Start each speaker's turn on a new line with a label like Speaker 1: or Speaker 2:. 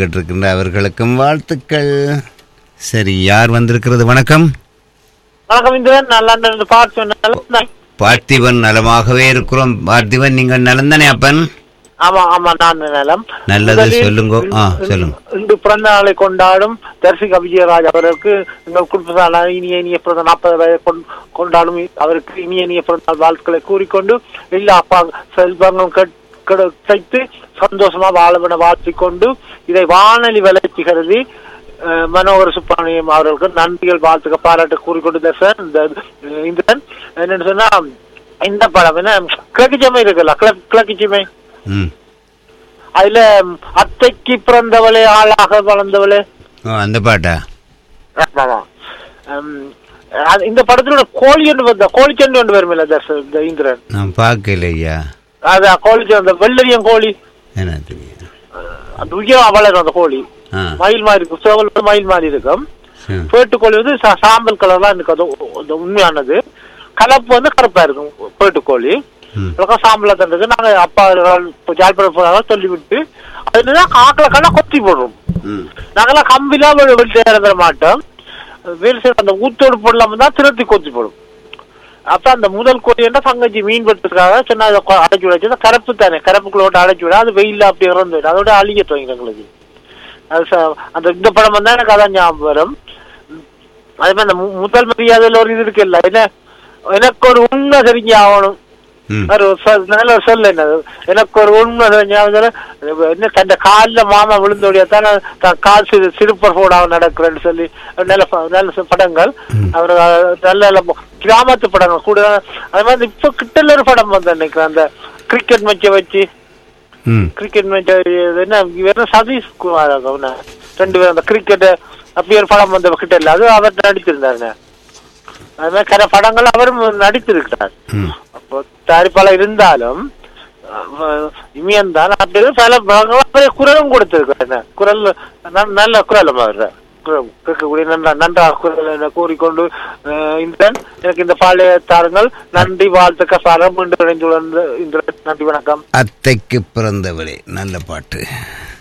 Speaker 1: கேட்டிருக்கின்ற அவர்களுக்கும் வாழ்த்துக்கள். சரி, யார் வந்திருக்கிறது? வணக்கம்.
Speaker 2: வணக்கம் இந்திரன். நல்லா
Speaker 1: பார்த்திபன், நலமாகவே இருக்கிறோம். பார்த்திபன், நீங்கள் நலந்தானே அப்பன்?
Speaker 2: ஆமா ஆமா, நான் நலம்.
Speaker 1: நல்லது, சொல்லுங்க. சொல்லுங்க.
Speaker 2: இன்று பிறந்த நாளை கொண்டாடும் தர்சிகா விஜயராஜ் அவருக்கு எங்கள் குடும்பத்தான இனிய பிறந்த 40 வயதை கொண்டாடும் அவருக்கு இனிய பிறந்த நாள் வாழ்த்துக்களை கூறிக்கொண்டு எல்லா அப்பா செல்வங்களும் கிடைத்து சந்தோஷமா வாழவென வாழ்த்திக்கொண்டு இதை வானொலி வளர்ச்சிகிறது மனோகர் சுப்பிரமணியம் அவர்களுக்கு நன்றிகள் வாழ்த்துக்க பாராட்டு கூறிக்கொண்டு இந்திரன் என்னன்னு சொன்னா, இந்த படம் என்ன கிழக்கிச்சமை இருக்குல்ல, கிழக்கிச்சமை, அதுல அத்தைக்கு பிறந்தவளே ஆளாக வளர்ந்தவளே,
Speaker 1: அந்த பாட்டா?
Speaker 2: இந்த படத்துல கோழிச்சண்டு ஒன்று வருமில்ல இந்திரன்?
Speaker 1: நான் பார்க்கலையா.
Speaker 2: அதான் கோழிச்சண்டு, அந்த வெள்ளரியம் கோழி,
Speaker 1: என்ன தெரியும்,
Speaker 2: அந்த உயரம் வளரும் அந்த கோழி, மயில் மாதிரி இருக்கும், சேவல் மயில் மாதிரி இருக்கும். பேட்டுக்கோழி வந்து சாம்பல் கலர்லாம் இருக்கு, உண்மையானது. கலப்பு வந்து கருப்பா இருக்கும் பேட்டுக்கோழி, சாம்பலா தான் இருக்கு. நாங்க அப்பா ஜாழ்ப்பாணம் சொல்லிவிட்டு அதுதான் காக்கெல்லாம் கொத்தி போடுறோம். நாங்கெல்லாம் கம்பிலாம் வெளியே இறந்துட மாட்டோம், வேறு அந்த ஊத்தோடு போடலாம தான் திருத்தி கொத்தி போடும். அப்ப அந்த முதல் கோழி என்ன தங்கச்சி மீன் வெட்டுறதுக்காக சொன்னா அடைச்சி விட, கரப்பு தானே, கரப்புக்குள்ள அடைச்சி விட, அது வெயில அப்படி இறந்து விடும், அதோட அழியட்டும் எங்களுக்கு. அந்த இந்த படம் வந்தா எனக்கு அதான் ஞாபகம் வரும். அதே மாதிரி அந்த முதல் மரியாதையில ஒரு இது இருக்கு இல்ல, எனக்கு ஒரு உண்மை தெரிஞ்சு ஆகணும், நல்ல ஒரு சொல்ல என்னது, எனக்கு ஒரு உண்மை என்ன தன் காலில் மாமா விழுந்தோடியாத்தான் கால் சிறுப்பர் போடாம நடக்கிறேன்னு சொல்லி நல்ல நல்ல படங்கள், அவர் நல்ல நல்ல கிராமத்து படங்கள் கூட. அது மாதிரி இப்ப கிட்டல ஒரு படம் வந்து நினைக்கிறேன், அந்த கிரிக்கெட் மேட்சை வச்சு, கிரிக்கெட் மேட்ச் என்ன சதீஷ் குமார் 2 பேரும் அந்த கிரிக்கெட் அப்படி ஒரு படம் வந்த கிட்ட இல்ல, அது அவர் நடித்திருந்தாருங்க. அது மாதிரி கர படங்கள் அவரும் நடித்திருக்கிறார். அப்போ தயாரிப்பாளர் இருந்தாலும் இமியன் தான் அப்படி பல படங்கள் குரலும் கொடுத்திருக்கிறார். குரல் நல்ல குரலும் அவர் கேட்கக்கூடிய நன்றாக குரல் கூறிக்கொண்டு இந்திரன் எனக்கு இந்த பாளைய தாருங்கள். நன்றி, வாழ்த்துக்க சாரம் மீண்டும் இணைந்துள்ள இந்திரன். நன்றி, வணக்கம்.
Speaker 1: அத்தைக்கு பிறந்தவளே, நல்ல பாட்டு.